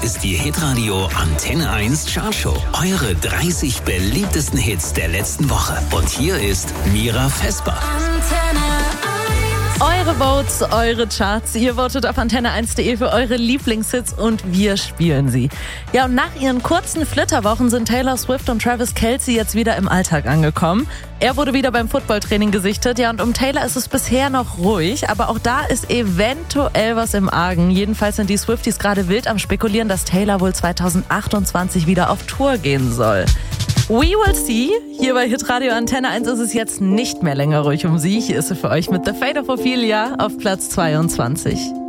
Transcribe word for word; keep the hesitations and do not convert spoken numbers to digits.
ist die Hitradio Antenne eins Chartshow. Eure dreißig beliebtesten Hits der letzten Woche. Und hier ist Mira Vesper. Eure Votes, eure Charts. Ihr votet auf antenne eins punkt de für eure Lieblingshits und wir spielen sie. Ja, und nach ihren kurzen Flitterwochen sind Taylor Swift und Travis Kelce jetzt wieder im Alltag angekommen. Er wurde wieder beim Footballtraining gesichtet. Ja, und um Taylor ist es bisher noch ruhig, aber auch da ist eventuell was im Argen. Jedenfalls sind die Swifties gerade wild am Spekulieren, dass Taylor wohl zwanzig achtundzwanzig wieder auf Tour gehen soll. We will see. Hier bei Hitradio Antenne eins ist es jetzt nicht mehr länger ruhig um sie. Hier ist sie für euch mit The Fate of Ophelia auf Platz zweiundzwanzig.